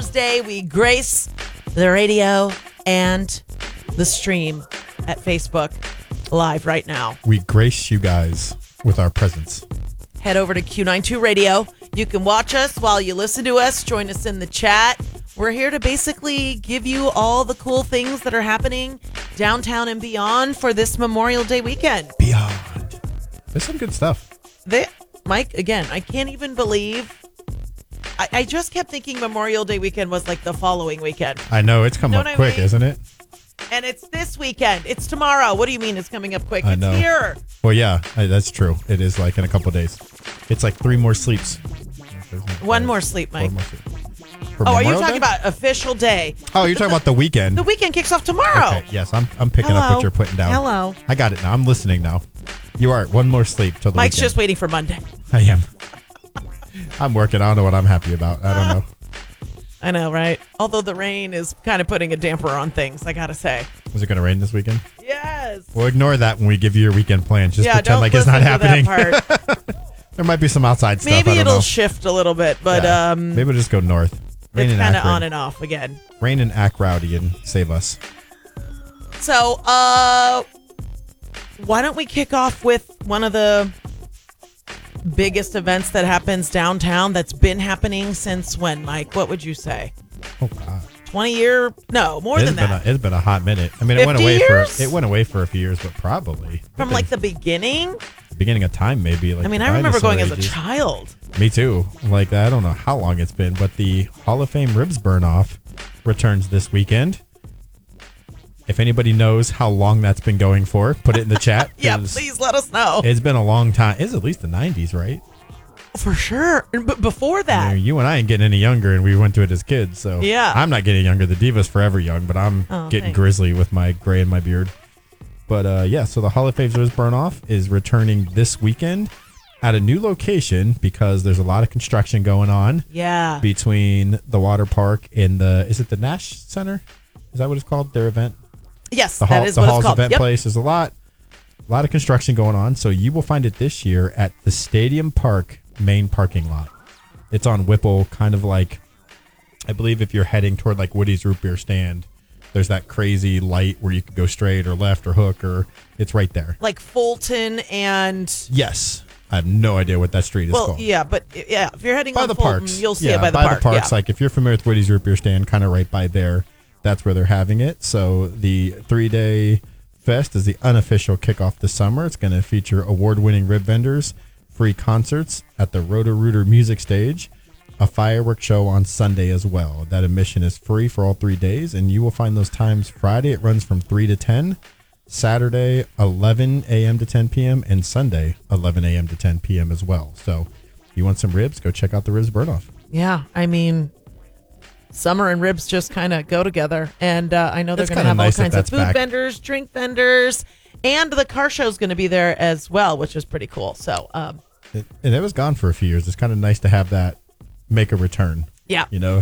Day, we grace the radio and the stream at Facebook live right now. We grace you guys with our presence. Head over to Q92 Radio. You can watch us while you listen to us. Join us in the chat. We're here to basically give you all the cool things that are happening downtown and beyond for this Memorial Day weekend. Beyond. There's some good stuff. Mike, again, I can't even believe. I just kept thinking Memorial Day weekend was like the following weekend. I know. It's come up quick, isn't it? And it's this weekend. It's tomorrow. What do you mean it's coming up quick? I It's know. here. Well, yeah, that's true. It is like in a couple of days. It's like 3 more sleeps. One more sleep, Mike. 4 more sleeps. For Oh, are you Memorial talking Day? about official day? Oh, you're talking about the weekend. The weekend kicks off tomorrow. Okay, yes, I'm picking up what you're putting down. Hello. I got it now. I'm listening now. You are. One more sleep till the Mike's weekend. just waiting for Monday. I am. I'm working. I don't know what I'm happy about. I don't know. I know, right? Although the rain is kind of putting a damper on things, I gotta say. Is it going to rain this weekend? Yes. We'll ignore that when we give you your weekend plans. Just Yeah, pretend don't like it's listen not to happening. that part. There might be some outside stuff. Maybe I don't it'll know. shift a little bit, but Yeah. Maybe we'll just go north. Rain it's and kind of Akron. on and off again. Rain and Rowdy and save us. So, why don't we kick off with one of the biggest events that happens downtown that's been happening since when, Mike? What would you say? Oh God. 20 year? No, more than that. It's been a hot minute. I mean, it went 50 away years? it went away for a few years, but probably From like the beginning? the beginning of time, maybe. Like I mean, the I remember dinosaur going as a ages. child. Me too. Like I don't know how long it's been, but the Hall of Fame ribs burn off returns this weekend. If anybody knows how long that's been going for, put it in the chat. Yeah, 'cause please let us know. It's been a long time. It's at least the 90s, right? For sure. But before that, I mean, you and I ain't getting any younger, and we went to it as kids. So Yeah. I'm not getting younger. The Diva's forever young, but I'm getting thanks. grizzly with my gray and my beard. But yeah, so the Hall of Fame ribs burn off is returning this weekend at a new location because there's a lot of construction going on. yeah. Between the water park and is it the Nash Center? Is that what it's called? Their event? Yes, The that is the what Hall's it's called. event Yep. place. There's a lot of construction going on. So you will find it this year at the Stadium Park main parking lot. It's on Whipple, kind of like, I believe if you're heading toward like Woody's Root Beer Stand, there's that crazy light where you can go straight or left or hook, or it's right there. Like Fulton and... Yes. I have no idea what that street is Well, called. yeah, but yeah, if you're heading By on the Fulton, parks. you'll see Yeah, it by the park. parks. Yeah. Like if you're familiar with Woody's Root Beer Stand, kind of right by there, that's where they're having it. So the 3-day fest is the unofficial kickoff this summer. It's going to feature award-winning rib vendors, free concerts at the Roto-Rooter Music Stage, a fireworks show on Sunday as well. That admission is free for all 3 days, and you will find those times Friday. It runs from 3 to 10. Saturday, 11 a.m. to 10 p.m. and Sunday, 11 a.m. to 10 p.m. as well. So if you want some ribs, go check out the Ribs Burn Off. Yeah, I mean, summer and ribs just kind of go together. And I know they're It's going to have kinda all nice that kinds of that's food back. vendors, drink vendors, and the car show's going to be there as well, which is pretty cool. So, And it was gone for a few years. It's kind of nice to have that make a return. yeah. You know,